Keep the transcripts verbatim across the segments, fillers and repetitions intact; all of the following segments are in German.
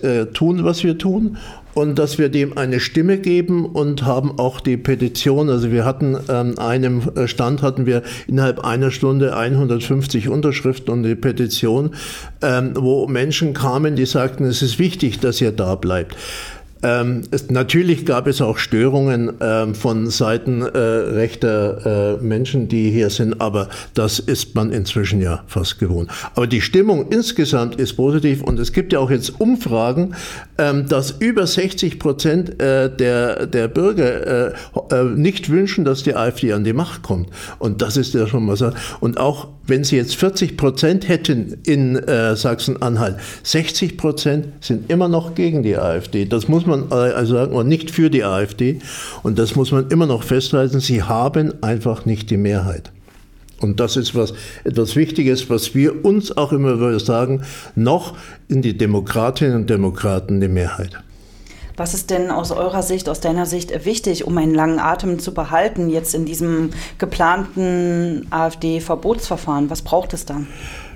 äh, tun, was wir tun. Und dass wir dem eine Stimme geben und haben auch die Petition, also wir hatten an ähm, einem Stand hatten wir innerhalb einer Stunde hundertfünfzig Unterschriften und die Petition, ähm, wo Menschen kamen, die sagten, es ist wichtig, dass ihr da bleibt. Ähm, es, natürlich gab es auch Störungen ähm, von Seiten äh, rechter äh, Menschen, die hier sind, aber das ist man inzwischen ja fast gewohnt. Aber die Stimmung insgesamt ist positiv und es gibt ja auch jetzt Umfragen, ähm, dass über sechzig Prozent äh, der, der Bürger äh, äh, nicht wünschen, dass die AfD an die Macht kommt. Und das ist ja schon mal so. Und auch wenn sie jetzt vierzig Prozent hätten in äh, Sachsen-Anhalt, sechzig Prozent sind immer noch gegen die AfD. Das muss man also sagen, und nicht für die AfD. Und das muss man immer noch festhalten. Sie haben einfach nicht die Mehrheit. Und das ist was, etwas Wichtiges, was wir uns auch immer wieder sagen, noch in die Demokratinnen und Demokraten die Mehrheit. Was ist denn aus eurer Sicht, aus deiner Sicht wichtig, um einen langen Atem zu behalten, jetzt in diesem geplanten AfD-Verbotsverfahren? Was braucht es dann?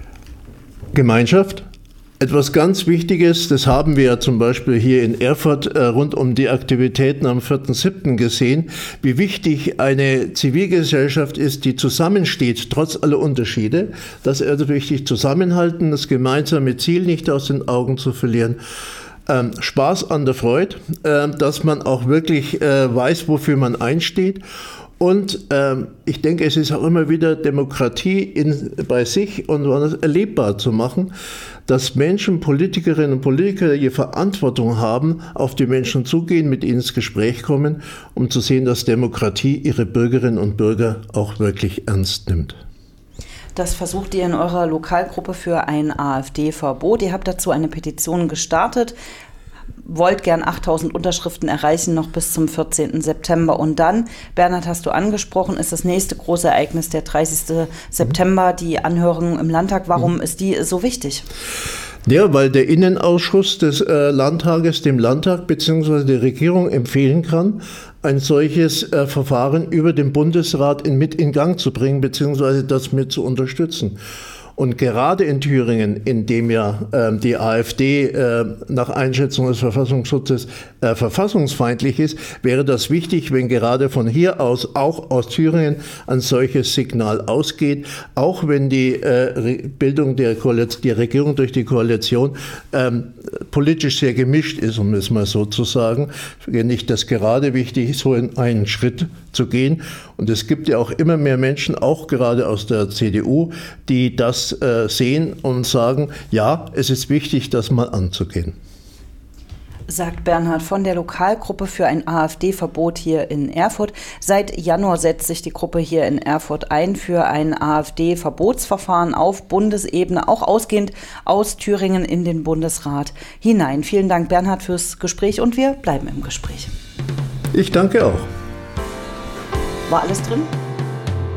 Gemeinschaft. Etwas ganz Wichtiges, das haben wir ja zum Beispiel hier in Erfurt äh, rund um die Aktivitäten am vierten siebten gesehen, wie wichtig eine Zivilgesellschaft ist, die zusammensteht, trotz aller Unterschiede. Das ist also wichtig, zusammenhalten, das gemeinsame Ziel nicht aus den Augen zu verlieren. Ähm, Spaß an der Freude, äh, dass man auch wirklich äh, weiß, wofür man einsteht. Und ähm, ich denke, es ist auch immer wieder Demokratie in, bei sich und das erlebbar zu machen, dass Menschen, Politikerinnen und Politiker die Verantwortung haben, auf die Menschen zugehen, mit ihnen ins Gespräch kommen, um zu sehen, dass Demokratie ihre Bürgerinnen und Bürger auch wirklich ernst nimmt. Das versucht ihr in eurer Lokalgruppe für ein AfD-Verbot. Ihr habt dazu eine Petition gestartet. Wollt gern achttausend Unterschriften erreichen, noch bis zum vierzehnten September. Und dann, Bernhard, hast du angesprochen, ist das nächste große Ereignis der dreißigsten September, die Anhörung im Landtag. Warum mhm. ist die so wichtig? Ja, weil der Innenausschuss des äh, Landtages dem Landtag bzw. der Regierung empfehlen kann, ein solches äh, Verfahren über den Bundesrat in, mit in Gang zu bringen bzw. das mit zu unterstützen. Und gerade in Thüringen, in dem ja äh, die AfD äh, nach Einschätzung des Verfassungsschutzes äh, verfassungsfeindlich ist, wäre das wichtig, wenn gerade von hier aus, auch aus Thüringen, ein solches Signal ausgeht, auch wenn die äh, Bildung der, Koalition, die Regierung durch die Koalition ähm, politisch sehr gemischt ist, um es mal so zu sagen, finde ich das gerade wichtig, so in einen Schritt zu gehen. Und es gibt ja auch immer mehr Menschen, auch gerade aus der C D U, die das äh, sehen und sagen, ja, es ist wichtig, das mal anzugehen. Sagt Bernhard von der Lokalgruppe für ein AfD-Verbot hier in Erfurt. Seit Januar setzt sich die Gruppe hier in Erfurt ein für ein AfD-Verbotsverfahren auf Bundesebene, auch ausgehend aus Thüringen in den Bundesrat hinein. Vielen Dank, Bernhard, fürs Gespräch und wir bleiben im Gespräch. Ich danke auch. War alles drin?